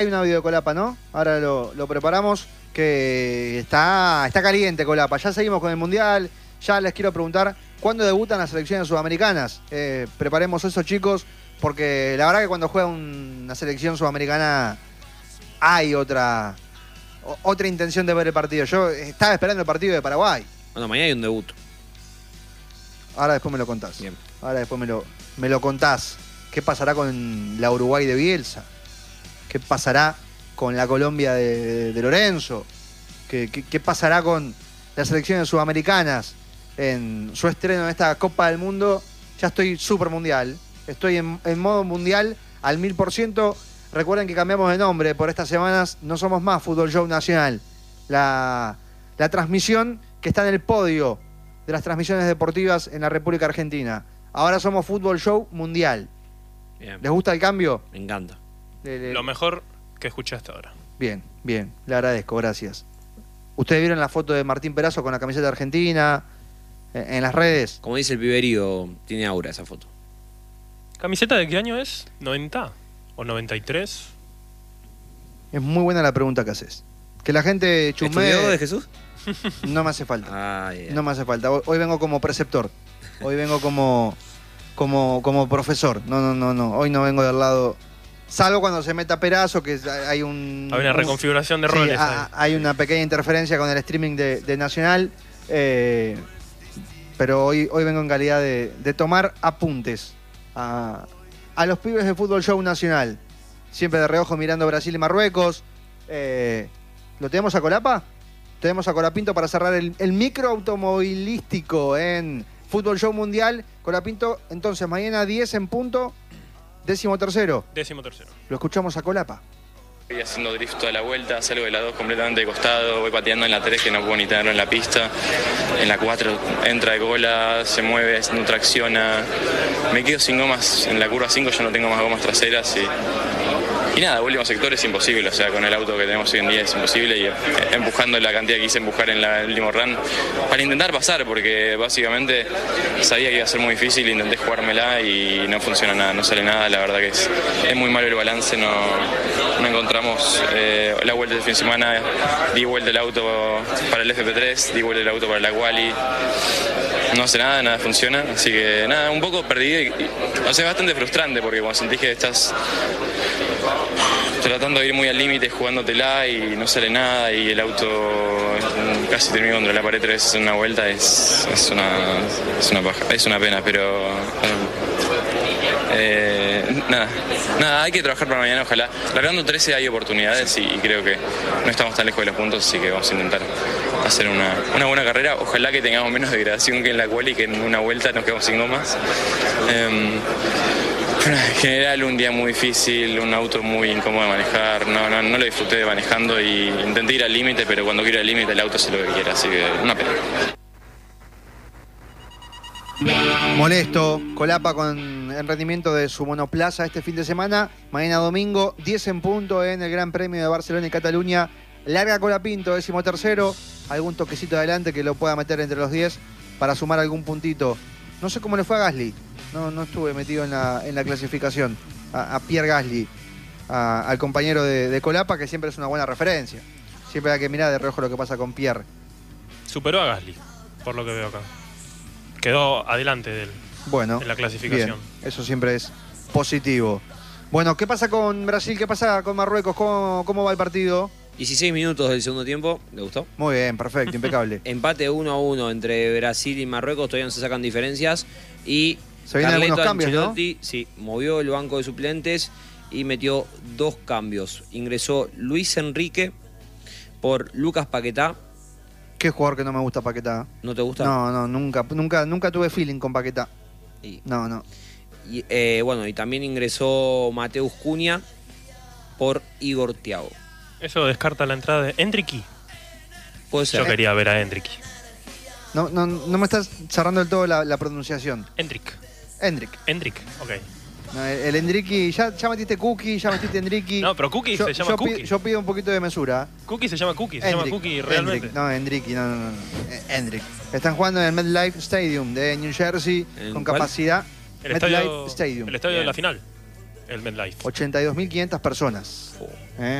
Hay un audio de Colapa, ¿no? Ahora lo preparamos, que está caliente Colapa. Ya seguimos con el Mundial. Ya les quiero preguntar, ¿cuándo debutan las selecciones sudamericanas? Preparemos eso, chicos, porque la verdad que cuando juega una selección sudamericana hay otra intención de ver el partido. Yo estaba esperando el partido de Paraguay. Bueno, mañana hay un debut. Ahora después me lo contás. Bien. Ahora después me lo contás. ¿Qué pasará con la Uruguay de Bielsa? ¿Qué pasará con la Colombia de Lorenzo? ¿Qué pasará con las selecciones sudamericanas en su estreno en esta Copa del Mundo? Ya estoy súper mundial. Estoy en modo mundial al 1000%. Recuerden que cambiamos de nombre por estas semanas. No somos más Fútbol Show Nacional. La transmisión que está en el podio de las transmisiones deportivas en la República Argentina. Ahora somos Fútbol Show Mundial. Bien. ¿Les gusta el cambio? Me encanta. Lo mejor que escuché hasta ahora. Bien, le agradezco, gracias. ¿Ustedes vieron la foto de Martín Perazo con la camiseta argentina en las redes? Como dice el piberío, tiene aura esa foto. ¿Camiseta de qué año es? ¿90? ¿O 93? Es muy buena la pregunta que haces. Que la gente chusmee. ¿Estudió de Jesús? No me hace falta. Yeah. No me hace falta. Hoy vengo como preceptor. Hoy vengo como profesor. No. Hoy no vengo del lado... Salvo cuando se meta Perazo, que hay una reconfiguración de roles. Sí, hay una pequeña interferencia con el streaming de Nacional. Pero hoy vengo en calidad de tomar apuntes a los pibes de Fútbol Show Nacional. Siempre de reojo mirando Brasil y Marruecos. ¿Lo tenemos a Colapa? Tenemos a Colapinto para cerrar el micro automovilístico en Fútbol Show Mundial. Colapinto, entonces, mañana 10 en punto. 13º. 13º. Lo escuchamos a Colapa. Voy haciendo drift toda la vuelta, salgo de la 2 completamente de costado, voy pateando en la 3 que no puedo ni tenerlo en la pista. En la 4 entra de cola, se mueve, no tracciona. Me quedo sin gomas en la curva 5, yo no tengo más gomas traseras y nada, último sector es imposible, o sea, con el auto que tenemos hoy en día es imposible y empujando la cantidad que quise empujar en el último run para intentar pasar, porque básicamente sabía que iba a ser muy difícil, intenté jugármela y no funciona nada, no sale nada, la verdad que es muy malo el balance, no encontramos la vuelta del fin de semana, di vuelta el auto para el FP3, di vuelta el auto para la quali, no hace nada funciona, así que nada, un poco perdido y o sea, es bastante frustrante porque cuando sentís que estás tratando de ir muy al límite, jugándotela y no sale nada y el auto casi terminó contra la pared 3 veces en una vuelta, es una paja, es una pena, pero nada, hay que trabajar para mañana, ojalá. Largando 13 hay oportunidades y creo que no estamos tan lejos de los puntos, así que vamos a intentar hacer una buena carrera. Ojalá que tengamos menos degradación que en la quali y que en una vuelta nos quedamos sin gomas. En general un día muy difícil, un auto muy incómodo de manejar, no lo disfruté de manejando y intenté ir al límite, pero cuando quiero ir al límite el auto hace lo que quiera, así que una pena. Molesto, Colapa con el rendimiento de su monoplaza este fin de semana. Mañana domingo, 10 en punto en el Gran Premio de Barcelona y Cataluña. Larga Colapinto, 13º. Algún toquecito adelante que lo pueda meter entre los 10 para sumar algún puntito. No sé cómo le fue a Gasly. No estuve metido en la clasificación. A Pierre Gasly, al compañero de Colapa, que siempre es una buena referencia. Siempre hay que mirar de reojo lo que pasa con Pierre. Superó a Gasly, por lo que veo acá. Quedó adelante de él en la clasificación. Bien, eso siempre es positivo. Bueno, ¿qué pasa con Brasil? ¿Qué pasa con Marruecos? ¿Cómo va el partido? 16 minutos del segundo tiempo, ¿le gustó? Muy bien, perfecto, impecable. Empate 1-1 entre Brasil y Marruecos, todavía no se sacan diferencias. Y se vienen algunos cambios, Ancelotti, ¿no? Sí, movió el banco de suplentes y metió 2 cambios. Ingresó Luis Enrique por Lucas Paquetá. Qué jugador que no me gusta Paquetá. ¿No te gusta? No, nunca tuve feeling con Paquetá. No. Y, bueno, y también ingresó Mateus Cunha por Igor Thiago. Eso descarta la entrada de Endricky. Puede ser. Yo quería ver a Endricky. No me estás cerrando del todo la pronunciación. Endrick, ok. No, el Endricky, ya metiste Cookie, ya metiste Endricky. No, pero Cookie se llama Cookie. Yo pido un poquito de mesura. Cookie se llama Cookie, se llama Cookie realmente. Endricky, no. Endrick. Están jugando en el MetLife Stadium de New Jersey con cuál? capacidad. El MetLife estadio Stadium. El estadio de la final. el MetLife. 82.500 personas.